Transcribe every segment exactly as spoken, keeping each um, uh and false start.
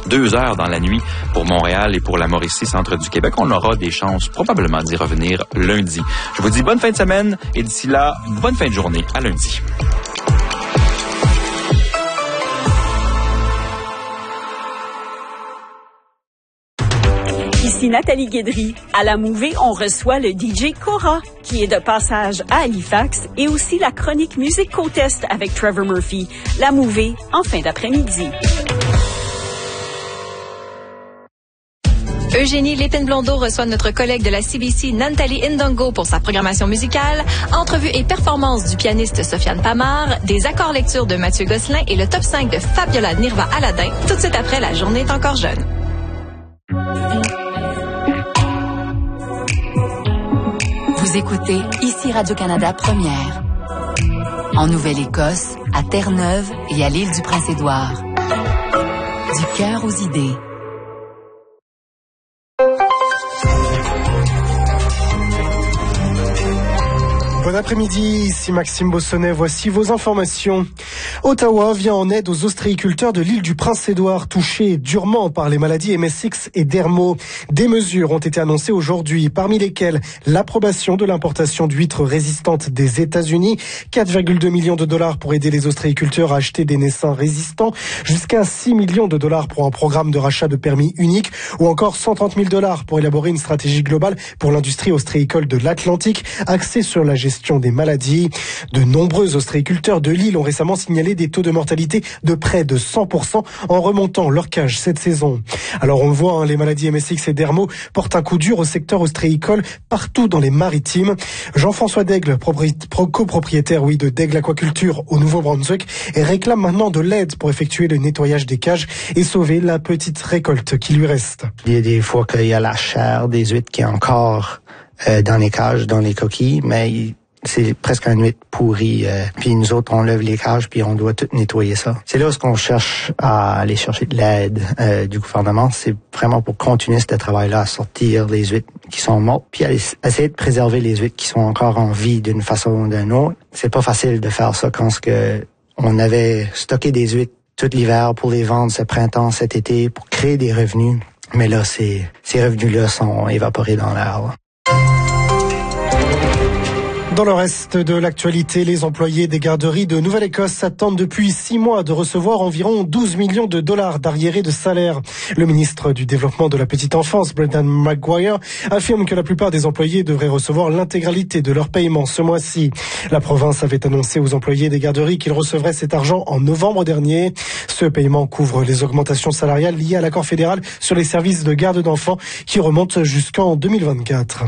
deux heures dans la nuit pour Montréal et pour la Mauricie, centre du Québec. On aura des chances probablement d'y revenir lundi. Je vous dis bonne fin de semaine et d'ici là, bonne fin de journée. À lundi. Ici Nathalie Guédry. À la Mouvée, on reçoit le D J Cora, qui est de passage à Halifax, et aussi la chronique Musique Côte Est avec Trevor Murphy. La Mouvée, en fin d'après-midi. Eugénie Lépine-Blondeau reçoit notre collègue de la C B C, Nantali Ndongo, pour sa programmation musicale, entrevue et performance du pianiste Sofiane Pamar, des accords lecture de Mathieu Gosselin et le top cinq de Fabiola Nirva Aladin, tout de suite après La journée est encore jeune. Vous écoutez ici Radio-Canada Première. En Nouvelle-Écosse, à Terre-Neuve et à l'île du Prince-Édouard. Du cœur aux idées. Bon après-midi, ici Maxime Bossonnet, voici vos informations. Ottawa vient en aide aux ostréiculteurs de l'île du Prince-Édouard, touchés durement par les maladies M S X et Dermo. Des mesures ont été annoncées aujourd'hui, parmi lesquelles l'approbation de l'importation d'huîtres résistantes des États-Unis, quatre virgule deux millions de dollars pour aider les ostréiculteurs à acheter des naissins résistants, jusqu'à six millions de dollars pour un programme de rachat de permis unique, ou encore cent trente mille dollars pour élaborer une stratégie globale pour l'industrie ostréicole de l'Atlantique, axée sur la gestion des maladies. De nombreux ostréiculteurs de l'île ont récemment signalé des taux de mortalité de près de cent pour cent en remontant leur cage cette saison. Alors on le voit, hein, les maladies M S X et Dermo portent un coup dur au secteur ostréicole partout dans les maritimes. Jean-François Daigle, copropriétaire oui, de Daigle Aquaculture au Nouveau-Brunswick, et réclame maintenant de l'aide pour effectuer le nettoyage des cages et sauver la petite récolte qui lui reste. Il y a des fois qu'il y a la chair des huîtres qui est encore euh, dans les cages, dans les coquilles, mais il c'est presque un huître pourri. Euh, puis nous autres, on lève les cages, puis on doit tout nettoyer ça. C'est là où on cherche à aller chercher de l'aide euh, du gouvernement. C'est vraiment pour continuer ce travail-là, à sortir les huîtres qui sont mortes, puis aller, essayer de préserver les huîtres qui sont encore en vie d'une façon ou d'une autre. C'est pas facile de faire ça quand que on avait stocké des huîtres tout l'hiver pour les vendre ce printemps, cet été, pour créer des revenus. Mais là, ces, ces revenus-là sont évaporés dans l'air. Dans le reste de l'actualité, les employés des garderies de Nouvelle-Écosse s'attendent depuis six mois de recevoir environ douze millions de dollars d'arriérés de salaire. Le ministre du Développement de la Petite Enfance, Brendan Maguire, affirme que la plupart des employés devraient recevoir l'intégralité de leur paiement ce mois-ci. La province avait annoncé aux employés des garderies qu'ils recevraient cet argent en novembre dernier. Ce paiement couvre les augmentations salariales liées à l'accord fédéral sur les services de garde d'enfants qui remontent jusqu'en deux mille vingt-quatre.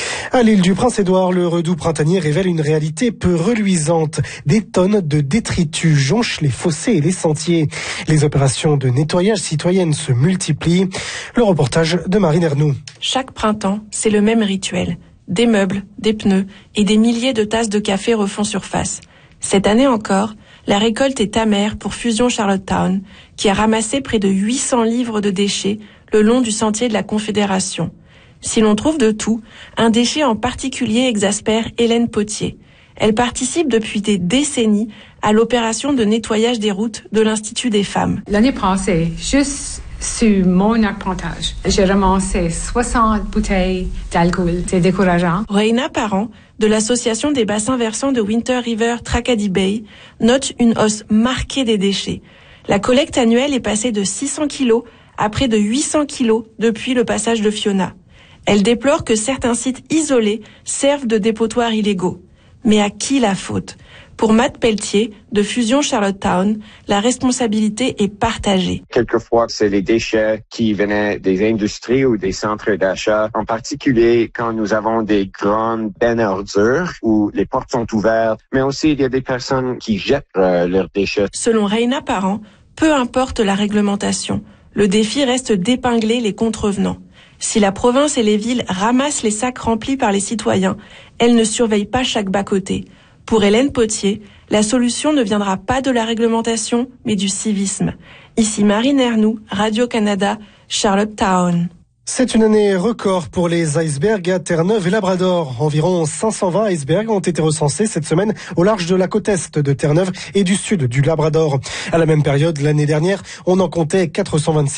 À l'île du Prince-Édouard, le redout printanier révèle une réalité peu reluisante. Des tonnes de détritus jonchent les fossés et les sentiers. Les opérations de nettoyage citoyennes se multiplient. Le reportage de Marine Ernoux. Chaque printemps, c'est le même rituel. Des meubles, des pneus et des milliers de tasses de café refont surface. Cette année encore, la récolte est amère pour Fusion Charlottetown, qui a ramassé près de huit cents livres de déchets le long du sentier de la Confédération. Si l'on trouve de tout, un déchet en particulier exaspère Hélène Potier. Elle participe depuis des décennies à l'opération de nettoyage des routes de l'Institut des femmes. L'année passée, juste sur mon arpentage, j'ai ramassé soixante bouteilles d'alcool. C'est décourageant. Reina Parent, de l'association des bassins versants de Winter River Tracadie Bay, note une hausse marquée des déchets. La collecte annuelle est passée de six cents kilos à près de huit cents kilos depuis le passage de Fiona. Elle déplore que certains sites isolés servent de dépotoirs illégaux. Mais à qui la faute ? Pour Matt Pelletier, de Fusion Charlottetown, la responsabilité est partagée. Quelquefois, c'est les déchets qui venaient des industries ou des centres d'achat, en particulier quand nous avons des grandes bennes à ordures où les portes sont ouvertes, mais aussi il y a des personnes qui jettent euh, leurs déchets. Selon Reina Parent, peu importe la réglementation, le défi reste d'épingler les contrevenants. Si la province et les villes ramassent les sacs remplis par les citoyens, elles ne surveillent pas chaque bas-côté. Pour Hélène Potier, la solution ne viendra pas de la réglementation, mais du civisme. Ici Marine Ernoux, Radio-Canada, Charlottetown. C'est une année record pour les icebergs à Terre-Neuve et Labrador. Environ cinq cent vingt icebergs ont été recensés cette semaine au large de la côte est de Terre-Neuve et du sud du Labrador. À la même période, l'année dernière, on en comptait quatre cent vingt-six